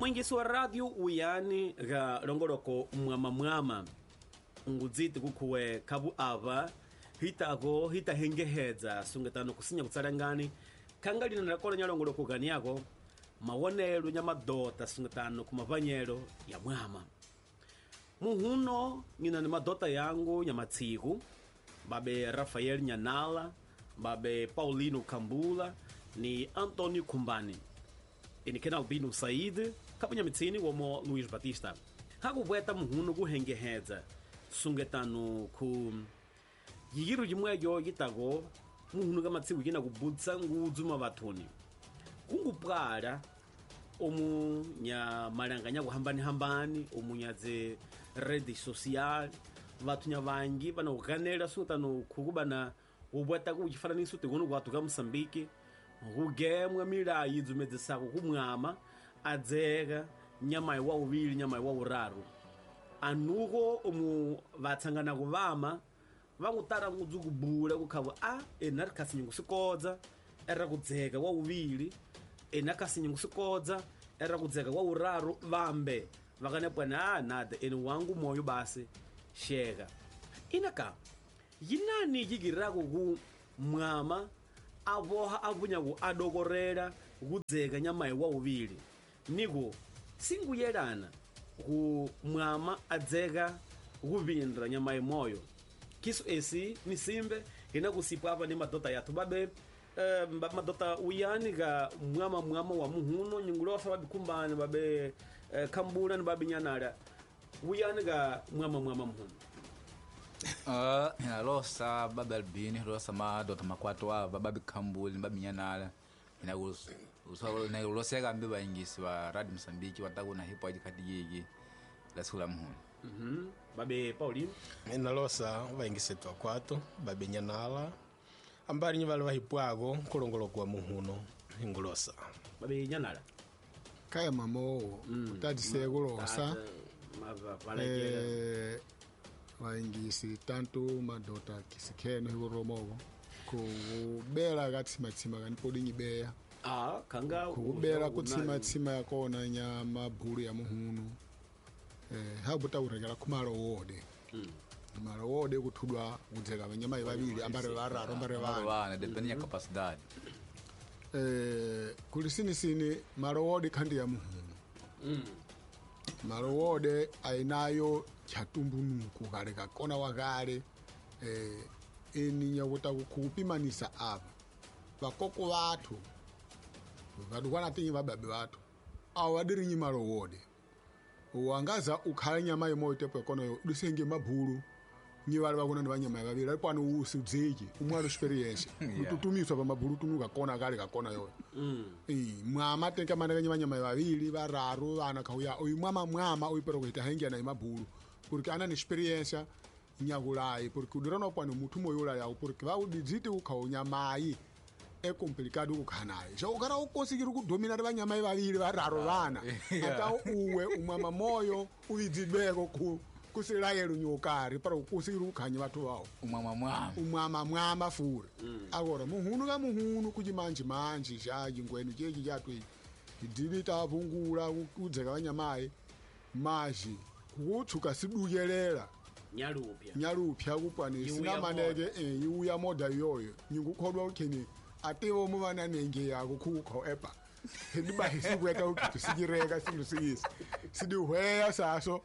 Mwingisi wa radio uyani ga longoloko mwama ngudziti kukuwe kabu ava hitago hitahengehedza sungetano kusinya kutsalangani kangalina nakona nyalongoloko gani yako mawonelo nyamadota sungetano kumavanyelo ya mwama muhuno ngina ni madota yangu nyamatsiku babe Rafael Nyanala babe Paulino Kambula ni Antonio Kumbani inikena Albino Said kabunya mitsini womo Luiz Batista hakubweta muhuno guhengehedza sungetano ku yigiru jimweyo yitago muhuno kamatsiku gina kubutsa nguzuma bathuni kungupwala omunya malanganya kuhambani omunyaze rede social vatunya vangi vana kuganela sungutano kukubana ubweta kuchifananiso tegono kwatuka Msambiki kugemwa milayi dzumedzesako kumwama adzeka nyama wa uvili nyama wa uraru anuko omu vatsangana kuvama vangutara ngudzukubula kukhavo ena rikhasinye ngusikodza era kudzeka wa uvili ena kasinye ngusikodza era kudzeka wa uraru vambe vakanepwana nada eni wangu moyo basi sheka inaka yinani yigirako ku mwama avoha avunyaku adokorera kudzeka nyama wa uvili niko singuyelana ku mwama adzeka kuvindra nyama moyo kiso esi ni simbe ina kusipa apa ni madota yatu babe madota uyani ga mwama wa muhuno nyungulo fa babikumbani babe Kambula ni babe Nyanala uyani ga mwama muhuno losa babe Albini losa madota makwatu wa babe Kambula babe Nyanala ina usawolo na losega mbiba ingisi wa Radio Msambiki watakuna hipo ajikati yigi la sula muhuno babe Paulino ina losa vaingise twa kwatu babe Nyanala ambari nyivale vahipwago kulongolo kwa muhuno ingulosa babe Nyanala kaya mamo utadisekulosa vaingisi tanto madota kisikeno hivoromogo kubela katsimatsima kanipodinyibeya kanga kubela kutsimatsima yakona nyama bhulu ya muhuno habuta urekera kumalo wode mara wode kuthudwa kudzeka vanyama vavili ambare vararo ambare vana depending ya capacidade kulisini mara wode kandi ya muhuno mara wode ainayo chatumbunuku kale kakona wakale eninya kuta kupimanisa apa vakoko vathu vadukwana tinyi vababe vathu awadirinyi mara wode wangaza ukhala nyama yemoyo tepo kono dusenge mabhulu nyivali vakona ni vanyama vavili ari pano usidzeki umwalo experience ututumiswa pa mabhulu tunuka kona kale kakona yoyo mwama tenka manaka nyama vavili vararu vana kauya uyu mwama uyu pero kuita hengia na mabhulu porque ana ni experience nyagulai porque udirano pano mutu moyola ya porque va udidzite ukhawo nyamayi complicado kukhanayo so ukara ukonsikira kudomina vanyama vavili vararo vana ata uwe umwama moyo uvidzibeko kusilayelo nyokari para ukusikira kukhanya vathu vao umwama fura agora muhunu kuchimanji chajingwenu chechi chatwe idivita vungula kudzeka vanyamayi maji kutsuka siduyelela nyalupya kupani sina maneke iuya moda yoyo nyingukhodwa ukheni ativo muvana nenge yako kukho epa ndiba hisikweka ukuthi sikireka sinusiyisa sidihweya saso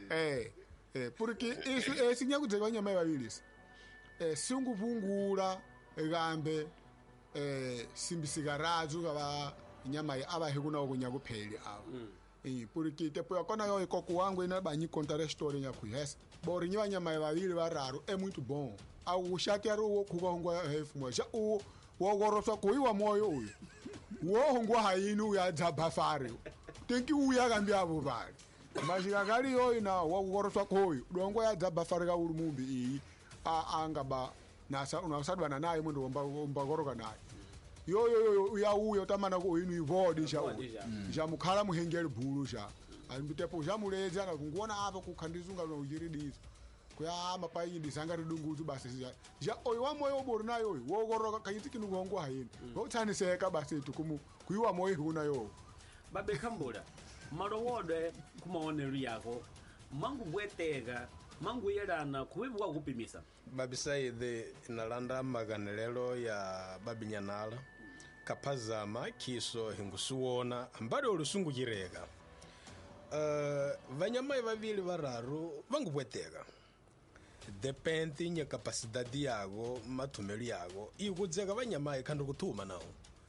porque isu esinyakudzeka nyama yavilisa singuvungula kambe simbisikarazu kava nyama avahikuna kunyakupheli avo porque tepo yakona yo ikoko wangu ina banyi contar a story nyakuhesa bori nyiva nyama yavavili vararo muito bom au shati ari wo kukongwa hefumwa ja u wogoroswa kuiwa moyo uyu wohongwa haini uya dzabafari tenki uya kambia vuvali mashika kali yoyi na wogoroswa kuyu dongo ya dzabafari ka uri mumbi iyi angaba nasa unasadwana naye mundu ombagoroka naye yo uya utamana ku inu ivodi sha mukhala muhengeri bhulu sha ambitepo jamuleza na kunguona apa kukhandizunga no ujiridizo kuyama paindi sangari dunguzu basi ja oyo wa moyo bori nayo wogoroka kayiti kinugongo hayini ngotsaniseka basi tukumu kuyiwa moyo huna yo babe Kambula malowode kumaonero yako mangu bweteka mangu yelana kuwebu kwa kupimisa babisaidhe inalanda maganelelo ya babinyanala kapazama kiso hingusuwona ambali olusungu jireka vanyamai vavili vararu vangubweteka depende nya kapasidadi yago matumeli yago ikudzeka vanyamai kandi kutuma nawo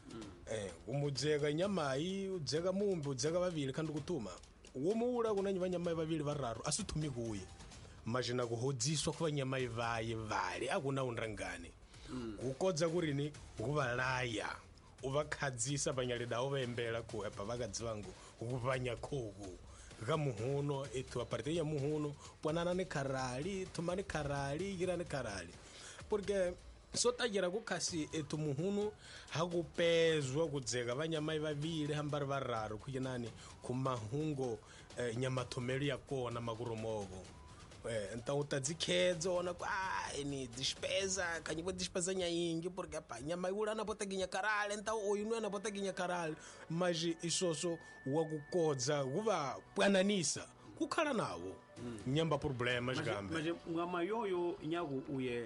umudzeka nyamai udzeka mumbi udzeka vavili kandi kutuma womuula kunanyi vanyamai vavili vararu asitumi kuye majina kuhodziswa ku vanyamai vaye vali akuna unrangani kukodza kurini kuvalaya uvakhadzisa vanyalida uvembela kuepa vakadzi vangu kuvanya khuku kamuhuno etu aparte ya muhuno pwanana ni karali tumani karali girani karali porque sotajira kukhasi etu muhuno hakupezwa kudzeka vanyamai vavili hambari vararu kuyenani kumahungo nyamathomeli yakona makurumoko então utadzikhedzo ona ni despesa kanyipo despesa nyayingi porque pa nyama yula anapoteginya karale então oyu não anapoteginya karale mas isoso wakukodza kuva pwananisa kukhala nawo nyamba problemas gambe mas ngama yoyo nyaku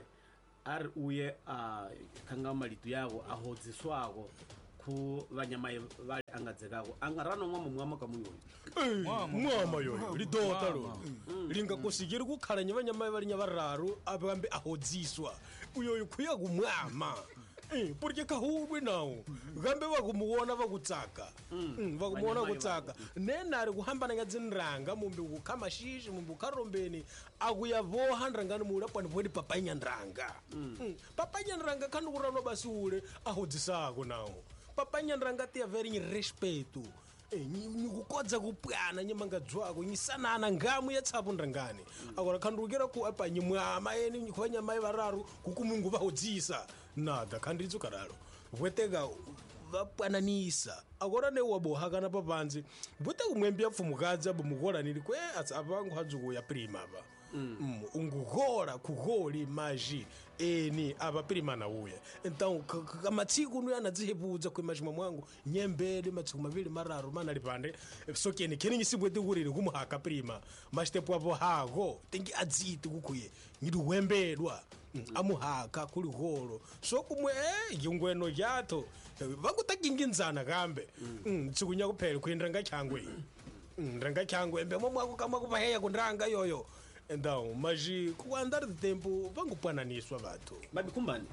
uye kangama litu yako ahodziswako ku vanyamai vali angadzekako angarano mwama kamuyoyo mwama yoyo lidota lo lingakusikiri kukhala nya vanyamai vali nya vararu akambe ahodziswa uyoyo kuya kumwama porque kahubwe nawo gambe vakumuona vakutsaka vakumuona kutsaka nenari kuhambana nga dzinranga mumbi kukhama shishi mumbi ukharombeni akuyavoha nrangani mula pani pwedi papanya nranga papanya nranga khandi kuranwa basi ule ahodzisako nawo papanya nranga tiya veri nyi respeto nyikukodza kupwana nyamanga dzwako nyisanana ngamu yatsapo nrangani akora khandukira ku apa nyimwama eni kuvanyamai vararu kukumungu vahodzisa nada khandidzu karalo vweteka vapwananisa akora newabohakana papanzi vwete kumwembi yapfumukadzi abo mukolanili kwe apangu hadzukuya prima apa unguhola kuholi maji eni apa prima na uya então kamatsiku nuyo anadzihepudza kwemachimwa mwangu nyembele matsiku mavili mararu mana lipande sokeni keni nyisibwete kuriri kumuhaka prima machitepu apo hako tingi adziti kukuye ngiti wembedwa amuhaka kuli holo so kumwe yungweno yato vakutakinginzana kambe tsiku nyakuphela kuindranga changwe ndranga changwe embe momwako kama kupaheya kundrang yoyo então mas com andar de tempo vangupwananiswa vathu babikumbani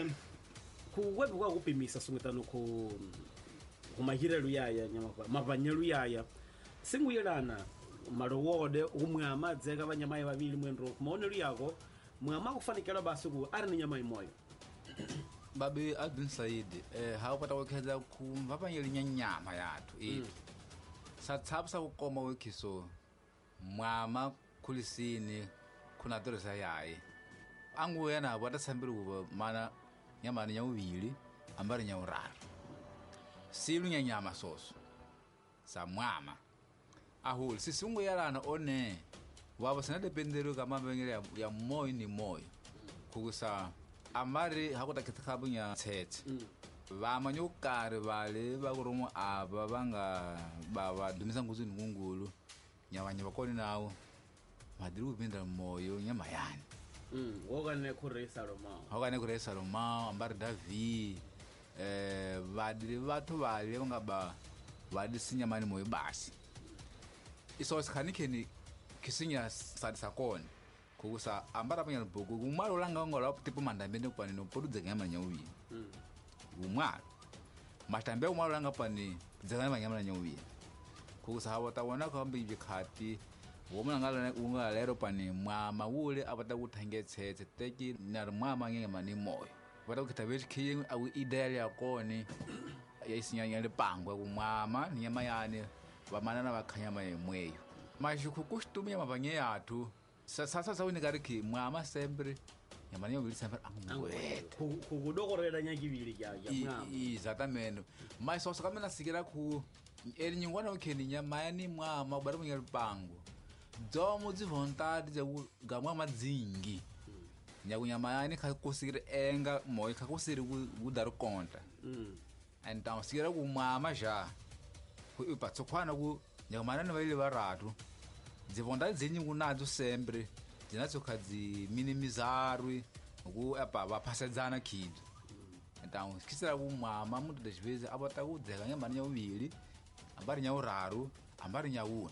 kuwebu kwa kupimisa sungutano ku mahirelu yaya mavanyelu yaya singuyelana malowode umwama dzeka vanyamai vavili mwendro kumaonelu yako mwama kufanikela basi ku ari ni nyamai moyo babi Albin Saidi hawapata kukhedza kumvapanyeli nyanyama yathu satsapsa kukoma wekiso mwama kulisini kuna doresa yaye angu yana watasambiri kuva mana nyamani nyawili ambari nyawuraru silu nyanyama soso sa mwama ahuli sisi ungu yalana one wabo sinadependero kama vengele ya moyo ni moyo kukusa amari hakutakitakabu nya tsetse vamanyukari vale vakurumu ava vanga vadumisa nguzini ngungulu nyavanye vakoni nawo madiri kupindra moyo nyamayani wokane kuresa lomao ambari davi vadiri vathu vale vangaba vadisi nyamani moyo basi isosi khanikeni kisinya sadisakone kukusa ambara panya buku kumalo langa ngola tipo mandambende kwani no produce nyama nyawili umwalo matambe umalo langa pani dzanga nyama nyawili kukusa hawa tawana kambi bikhati womana ngala unga lero pani mwama ule abata kuthangetsetse teki na mwama nyama ni moyo wata kitabe khiye awu ideal yakone yisinya le pangwa kumwama nyama yani vamana na vakhanyama yemweyo mashuku kustumia mavanye yathu sasa unikari mwama sempre nyamani yobili sempre angwete kukudokorera nyakivili ya mwama exatamente mas só kamena sikira ku ele nyingwana ukheni nyamani mwama ubari munyeli pango domo de vontade de gamama dzingi nyakunyamani khakusikira enga moyo khakusiri kudar conta então sikira ku mwama já ku ipatso khwana ku nyakumanani vavili varatu dzivonda dzenyu kunadzo sempre dzinatsoka dziminimizarwi uku apa vaphasedzana khidzo então kisira kumwama mutu dachivezi apata kudzeka nyambani nyauvili ambari nyauraru ambari nyauna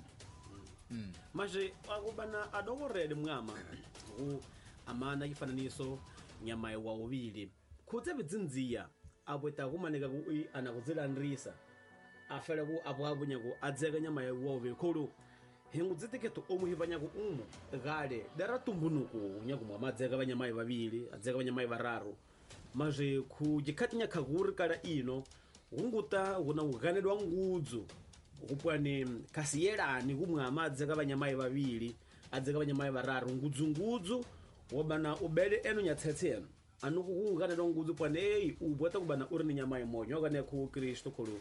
maje akubana adokorede mwama ku amana ifananiso nyama ya wauvili khutse bidzinziya abweta kumaneka ku anakudzilandrisa afela ku abwabunya ku adzeka nyama ya wauvili khulu hingu dzitiketo omuhivanya ku umu gale dara tumbunuku nyaku mwama adzeka banyama babili adzeka banyama bararu maje ku jikati nyakaguri kala ino unguta una uganedwa ngudzu ukupwane kasiyelani kumwama adzeka banyama babili adzeka banyama bararu ngudzu wabana ubele eno nyatsetseno anuku kunganedwa ngudzu pwane ubwata kubana uri ni nyama imoja wakane ku Kristo khulu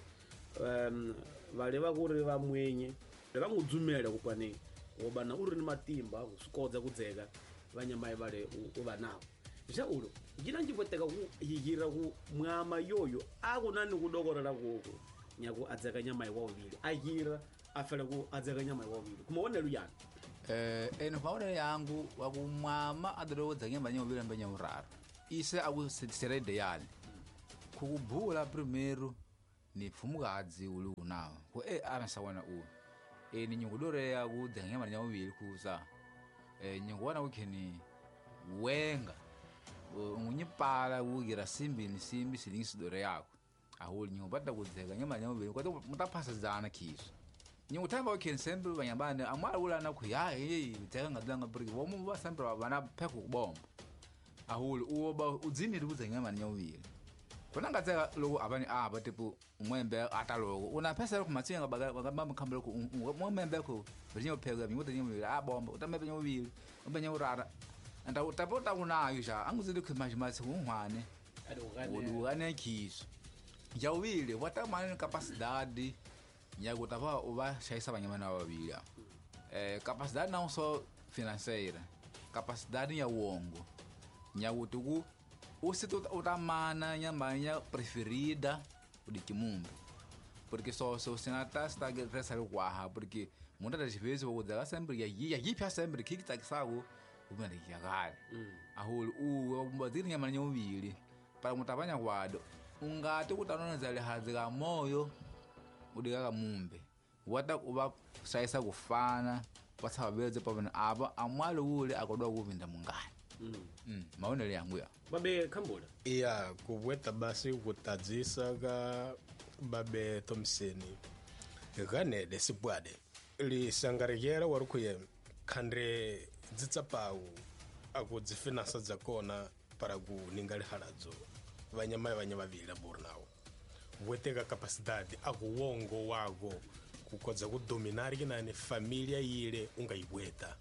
vale vakuri va mwenye leva ngudzumela kupwane wabana uri ni matimba kusikodza kudzeka banyama vale uva nawo jaulo jina njibweteka ku yira ku mwama yoyo akunani kudokorera kuko nyaku adzeka nyama iwawili ayira afela ku adzeka nyama iwawili kumaonelo yani eno maonelo yangu wakumwama adolowodza nyama nyauvili ambe nyauraru ise akuserede yani kukubhula primeiro ni pfumukadzi uli unawo ku anasawana uyu ni nyungudoreya kudza nyama nyauvili kusa nyunguwana ukheni wenga ungunyipala kugira simbi silingisidore yako ahuli nyungu bata kudzeka nyama nyauvili kwata mutaphasadzana khizo nyungu tamba ukheni sempre banyambane amwala ulana ku ya dzeka ngadanga porque vomu va sempre vana pheko kubomba ahuli uoba udzinile kudza nyama nyauvili kona ngadzeka loko abani aba tipo umwembe ataloko unaphesa ku matsinga bagamba mkhambelo ku umwembe ko brinyo pheka bingoda nyauvili abomba utamebe nyauvili umbe nyaurara anda utapota kunayo ja anguzile khimajimasi kunhwane udukane khiso nyauvili watamane capacidade nyakutava uva xayisa banyamana vavili capacidade não só financeira capacidade ya uongo nyakuti ku usito utamana nyambanya preferida udikimumbi porque só senata está resa kwaha porque muita das vezes vou dizer sempre ya yipya sempre que tá sago umene yakale ahulu umbadiri nyama nyauvili para mutapanya kwado ungati kutanona zale hazika moyo udikaka mumbe wata kuba sayisa kufana pasabeze pavana aba amwalo ule akodwa kuvinda mungani maonelo yangu ya babe khambula iya kubweta basi kutadzisa ka babe Thompsoni ganede sibwade lisangarekera warikuye khandre dzitsapawu akudzifinasa dzakona para kuninga lihaladzo vanyama vavili abornawo weteka capacidade akuwongo wako kukodza kudominari kinani familia yile ungayibweta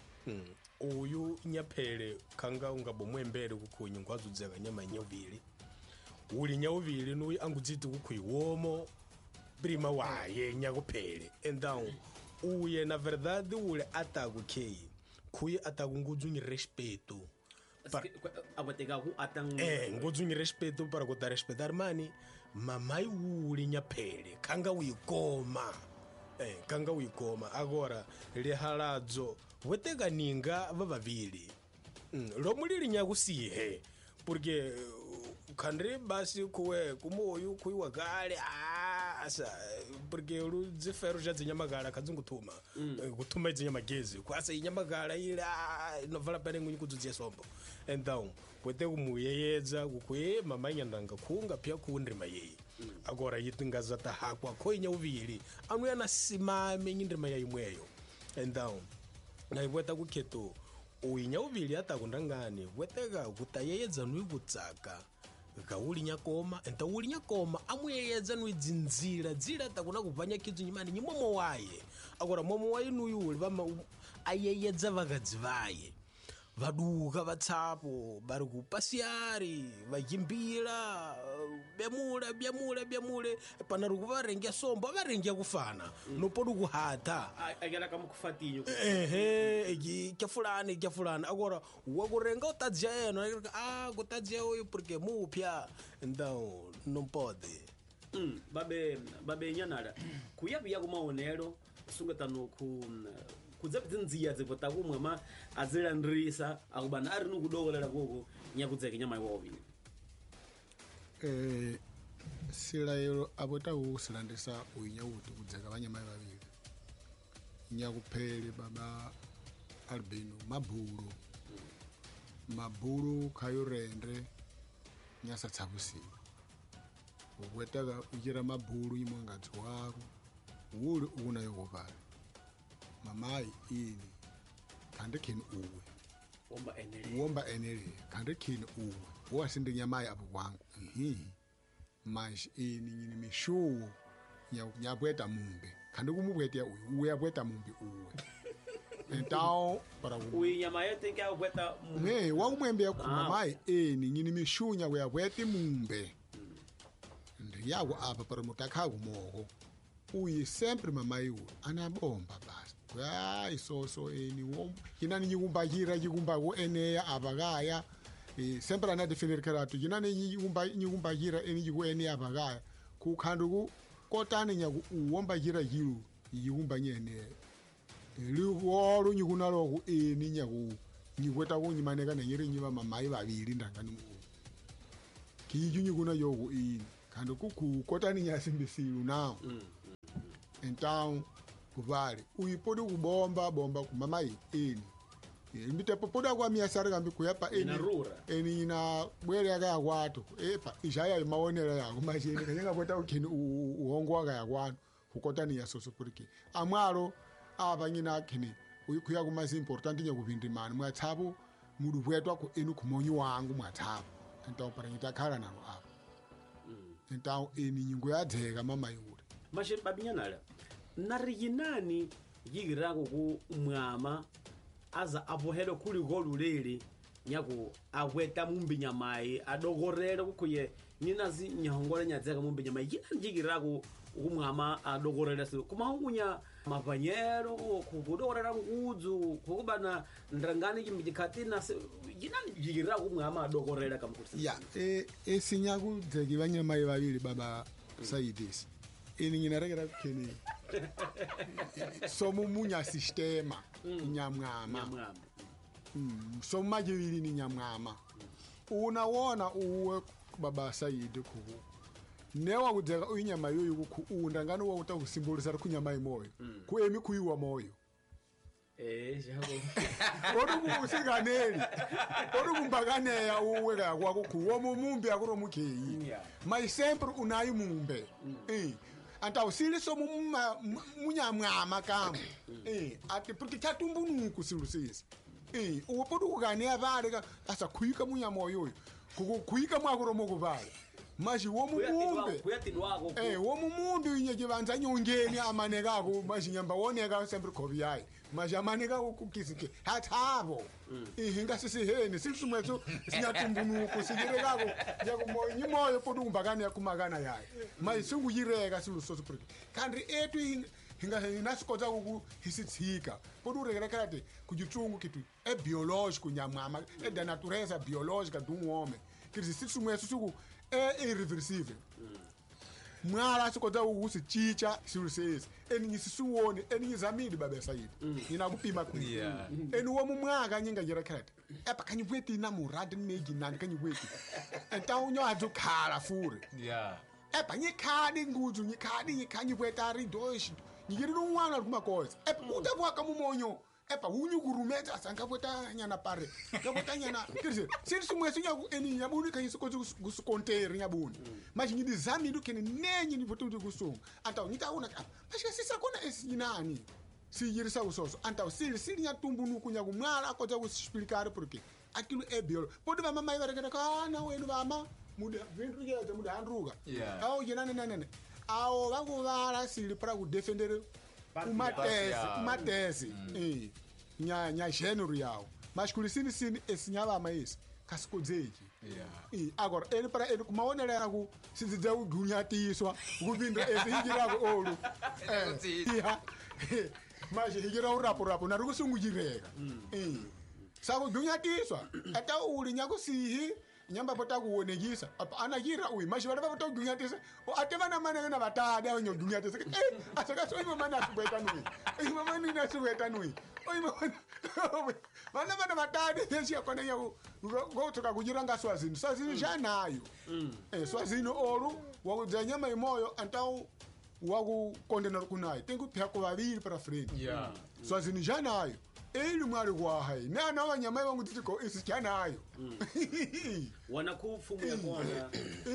uyu nyaphele khanga ungabomwembele kukhunyu ngwazudzeka nyama nyauvili uli nyauvili nuyi angudziti kukhuiwomo prima waye nyakuphele então uye na verdade ule atakukhei khuye atakungudzu respeito abweteka ku atang ngudzu respeito para kuta respeitar mani mamai uli nyaphele khanga uyikoma kanga uyikoma agora lihaladzo weteka ninga vavavili lomulili nyakusihe porque khandre basi kuwe kumoyo kuiwa gale asa porque ludzifero já dzinyamagala kadzingutuma kutuma dzinyamagezi kwasa inyamagala ila novala pale ngunyi kudzuzia sombo então kwete kumuyeyedza kukwe mamanya ndanga khunga pya kundrima yeyi agora yitingaza tahakwa khoinya uvili anu yana simame nyindrima ya imweyo então naibweta kukheto uyinya uvili atakundangani weteka kutayeyedza nui kutsaka gauli nyakoma enta uli nyakoma amuyeyedza nui dzinzira dzira takuna kupanya kidzu nyimani nyimomo waye agora momo waye nuyuli vama ayeyedza vakadzi vaye vaduka vatsapo vari kupasiyari vajimbira byamule pana ri kuvarengya sombo varengya kufana nopodi kuhata akela kama kufatinyo kya fulani agora wakurenga utadzia yeno kutadzia uyu porque mupya então não pode babe nyanala kuyapiya kumaonelo sungatano kudzapedza nziya dzekota kumwe ma azilandirisa akubana ari nikudokolela koko nyakudzeke nyama iwovile silaelo apota usilandisa uinya kuti kudzeka vanyama vavili nyakuphele baba albino mabhulu khayorendre nyasatsavusiwa ukwetaka uchira mabhulu imwe ngadzi wako uli unayo kopala mamayi ini khandikhini uwe womba enele khandikhini uwe wasinde nyamayi apo kwangu manje ini nyini mishuwo nyapweta mumbe khandikumupwetea uyu uyapweta mumbe uwe então para uyi nyama yete kya upweta wakumwembea kumamayi ini nyini mishunya uyapwete mumbe ndiyako apa para mutakhaku moko uyi sempre mamayi uwe anabomba basi hayi so eni yinani nyikumbakira eneya abakaya sempre anadefinir karatu yinani nyikumbakira eni yiku eneya abakaya kukhandu kotani nyaku uwombakira yilu yikumbanye eneya liwolo nyikunaloku eni nyaku nyikweta kunyimaneka nenyiri nyiva mamayi babili ndangani mu kiju nyikuna yoku eni khandu kotani nyasimbisilu nawo então kuvale uyipodi kubomba kumamayi eni mbitepo poda kwa miyasari kambi kuyapa eni ina bwere yaka yakwato epa ishaya imaonera yako machini kanyenga kweta ukini uhongo waka yakwano kukotani ya soso puriki amwalo apa nyina kini kuya kumasi importanti nya kupindimani mwatsapo mudu bwetwa ku enu kumonyi wangu mwatsapo então para ngitakhala nalo apa então eni nyingo yadzeka mamayi uri mashe babinyanala nari yinani yigirako ku mwama aza apohelo kuli golulele nyaku akweta mumbi nyamayi adogorele kukuye ninazi nyahongole nyadzeka mumbi nyamayi yinani yigirako ku mwama adogorele so kumahungunya mapanyero kudogorela ngudzu kukubana ndrangani chimijikatina yinani yigirako ku mwama adogorele kamkusi ya esinyaku dzeki vanyamayi vavili baba saidisi ini nginarekera kene somu munya sistema nyamwama somu majivili ni nyamwama unawona uwe baba saidi kuhu newa kudzeka uinyama yoyo kuku undangani wa uta kusimbolisa kunyama imoyo kuemi kuiwa moyo odu kusikaneli odu kumbakaneya uwe kakwako kuwo mumumbi akuro mukeyi mai sempre unayi mumbe anta usili so munyamwama kama ati porque chatumbunuku silusisi upodu kugane avale asa kuika munyamoyo kuika mwakuro mokuvale maji womumumbe womumumbe inyekivanza nyongeni amanekako maji nyamba woneka sempre kovi yayi maji amanekako kukisike hatavo ngasisiheni silisumweso sinyatumbunuku siyirekako nyimoyo podu kumbakane kumakana yayi maji singuyireka silusoso porque kandi etu hingasikoza kuku hisitsika podu urekerekerati kujitungu kitu biologico nyamwama da natureza biológica do homem quer dizer silisumweso siku irreversible mwala sikoza ukuthi chicha silusezi eningisisuwone eningizamili baba sayidi ninakupima kwini eni womumwaka nyinga njerekhet epa kanyibweti na muradi neji nani kanyibweti então nyo azukhala fure epa nyikhadi nguzu nyikanyibweta ri doshi nyikiri nungwana kumakoza epa utabwaka mumonyo epa unyukurumeta sangabweta nyana pare ngabweta nyana kirse sirisumweso nyaku eni nyabuni kanyisikoza kuskonteri nyabuni mas nyidizami do kene nenyi nivotudu kusunga anta nitaona mas sisa kona esinani siyirisa usoso anta sili nyatumbunuku nyagumwala akoza kuexplicar porque aquilo é biolo pode vama mai varekera kana wenu vama muda vindrugeza muda handruga au yenane ao vanguvala sili para kudefender uma tese nya gênero yawo mas kulisini esinyavama isi kasikodzeki agora ele para ele kumaonelera ku sizidza kugunyatiswa kupinda ezihikirako olu mas hikira urapo nari kusungujireka sakugunyatiswa ata uli nyakusihi nyamba pota kuonekisa apa anakira uyi mashi vana vavota kudunyatisa ate vana mana na vatada vanyo kudunyatisa asaka so ima mana asubweta nui ima mana ina asubweta nui ima vana vana vatada yesiya kona ya gotoka kujiranga swazini janayo swazini oru wakudza nyama imoyo antau wakukondena kunayo tengu phako vaviri para frente swazini janayo ili mwari kwahai nana wanyama wangu titiko isi janayo wanakufumu ya kuona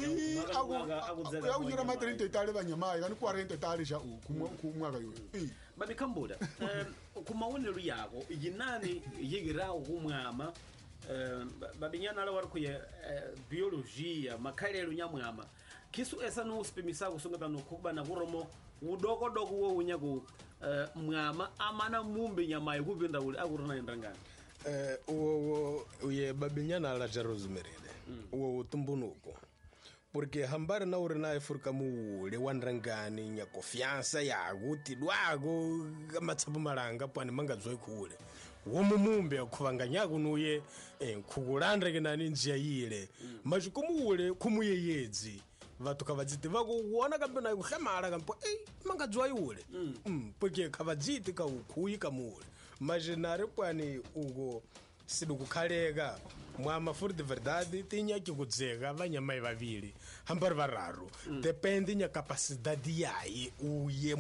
ya ujira matrinte itale banyamayi kani 40 itale sha kumwaka yoyo babi Kambuda kumaonero yako yinani yigirawo kumwama babinyana ala warikuye biologia makhalelo nyamwama kisu esa nusipimisako sungata nokuba na kuromo udogodogo wo unyaku mwama amana mumbe nyamayi kupinda uli akurona endangani uwo uye babinyana ala jarozumerele uwo utumbunuko porque hambari na uri na ifurika muule wandrangani nya confiança yago tidwago matsapu malanga pani mangadzwa ikule wo mumumbe akuvanganyako nuye kukulandreke nani njia yile machikumuule kumuyeyedzi vatu kavadziti vakuona kambe nayo kuhemala kampo mangadzwa iule porque kavadziti kaukuyi kamuule majinari pani ugo sidu kukhaleka mwama furi de verdade tinyaki kudzeka vanyamai vavili hambari vararu depende nya capacidade yayi uye